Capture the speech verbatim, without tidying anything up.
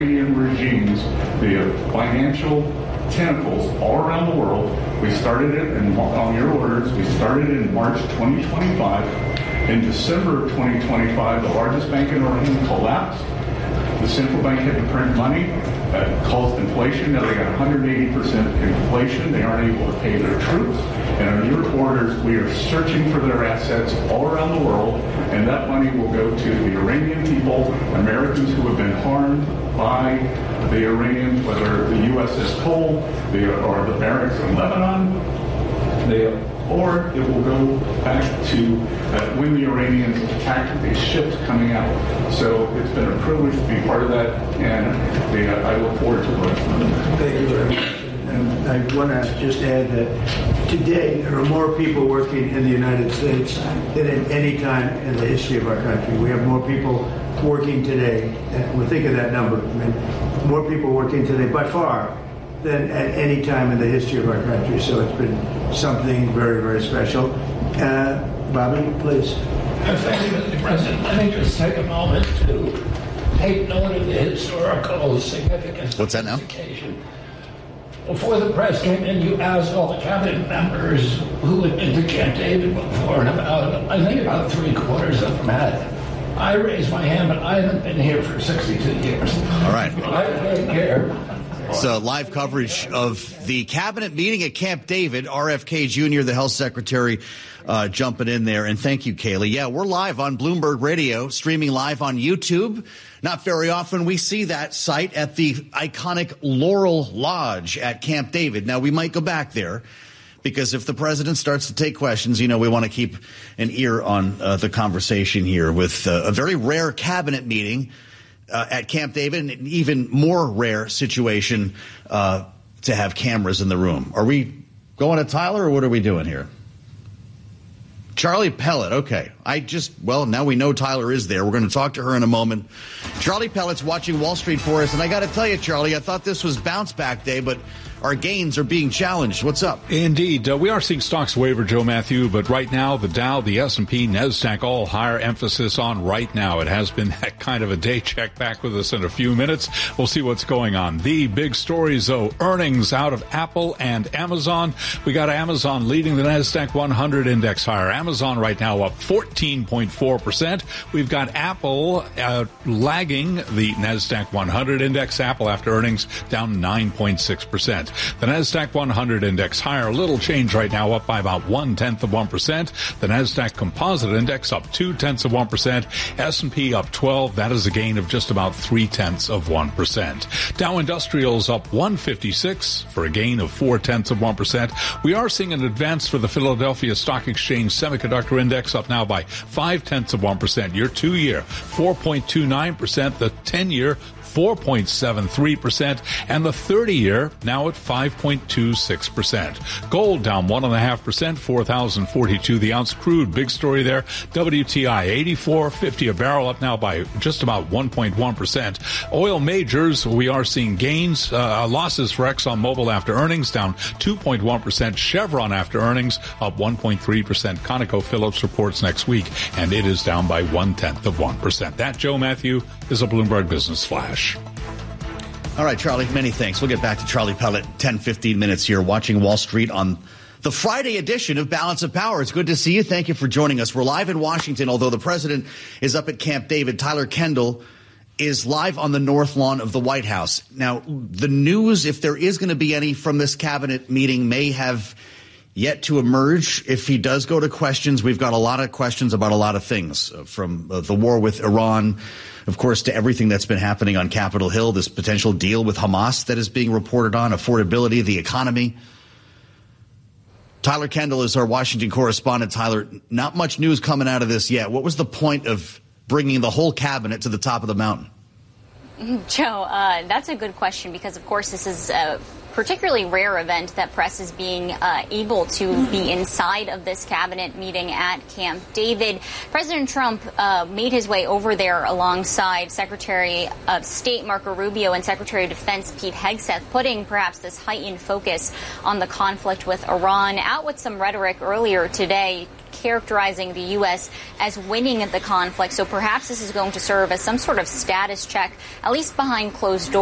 Iranian regimes, the financial tentacles all around the world. We started it in, on your orders. We started in March twenty twenty-five. In December of twenty twenty-five, the largest bank in Iran collapsed. The central bank had to print money. That caused inflation. Now they got one hundred eighty percent inflation. They aren't able to pay their troops. And on your orders, we are searching for their assets all around the world, and that money will go to the Iranian people, Americans who have been harmed by the Iranians, whether the U S S Cole the, or the barracks in Lebanon, they, or it will go back to uh, when the Iranians attacked the ships coming out. So it's been a privilege to be part of that, and the, uh, I look forward to working with them. Thank you very much. And I want to just add that today there are more people working in the United States than at any time in the history of our country. We have more people working today, and we think of that number, I mean, more people working today by far than at any time in the history of our country. So it's been something very, very special. Uh, Bobby, please. Thank you, Mister President. Let me just take a moment to take note of the historical significance What's that now? of this occasion. Before the press came in, you asked all the cabinet members who had been to Camp David before, and about, I think about three quarters of them had. I raised my hand, but I haven't been here for sixty-two years. All right. I don't care. So live coverage of the cabinet meeting at Camp David. R F K Junior, the health secretary, uh, jumping in there. And thank you, Kaylee. Yeah, we're live on Bloomberg Radio, streaming live on YouTube. Not very often we see that site at the iconic Laurel Lodge at Camp David. Now, we might go back there because if the president starts to take questions, you know, we want to keep an ear on uh, the conversation here with uh, a very rare cabinet meeting Uh, at Camp David, and an even more rare situation uh, to have cameras in the room. Are we going to Tyler, or what are we doing here? Charlie Pellet, okay. I just, well, now we know Tyler is there. We're going to talk to her in a moment. Charlie Pellet's watching Wall Street for us, and I got to tell you, Charlie, I thought this was bounce back day, but our gains are being challenged. What's up? Indeed. Uh, we are seeing stocks waver, Joe Matthew, but right now the Dow, the S and P, NASDAQ, all higher emphasis on right now. It has been that kind of a day. Check back with us in a few minutes. We'll see what's going on. The big stories, though, earnings out of Apple and Amazon. We got Amazon leading the NASDAQ one hundred index higher. Amazon right now up fourteen point four percent. We've got Apple uh, lagging the NASDAQ one hundred index. Apple after earnings down nine point six percent. The NASDAQ one hundred index higher, little change right now, up by about one-tenth of one percent. The NASDAQ Composite Index up two-tenths of one percent. S and P up twelve. That is a gain of just about three-tenths of one percent. Dow Industrials up one fifty-six for a gain of four-tenths of one percent. We are seeing an advance for the Philadelphia Stock Exchange Semiconductor Index up now by five-tenths of one percent. Your two-year, four point two nine percent. The ten-year, four point seven three percent, and the thirty-year now at five point two six percent. Gold down one point five percent, four thousand forty-two the ounce. Crude, big story there. W T I eighty-four fifty a barrel, up now by just about one point one percent. Oil majors, we are seeing gains, uh, losses for ExxonMobil after earnings, down two point one percent. Chevron after earnings up one point three percent. ConocoPhillips reports next week, and it is down by one-tenth of one percent. That, Joe Matthew, is a Bloomberg Business Flash. All right, Charlie, many thanks. We'll get back to Charlie Pellet ten, fifteen minutes here, watching Wall Street on the Friday edition of Balance of Power. It's good to see you. Thank you for joining us. We're live in Washington, although the president is up at Camp David. Tyler Kendall is live on the North Lawn of the White House. Now, the news, if there is going to be any from this cabinet meeting, may have yet to emerge. If he does go to questions, we've got a lot of questions about a lot of things, uh, from uh, the war with Iran, of course, to everything that's been happening on Capitol Hill, this potential deal with Hamas that is being reported on, affordability, the economy. Tyler Kendall is our Washington correspondent. Tyler, not much news coming out of this yet. What was the point of bringing the whole cabinet to the top of the mountain? Joe, uh, that's a good question because, of course, this is a particularly rare event that press is being uh, able to be inside of this cabinet meeting at Camp David. President Trump uh, made his way over there alongside Secretary of State Marco Rubio and Secretary of Defense Pete Hegseth, putting perhaps this heightened focus on the conflict with Iran. Out with some rhetoric earlier today, characterizing the U S as winning the conflict. So perhaps this is going to serve as some sort of status check, at least behind closed doors.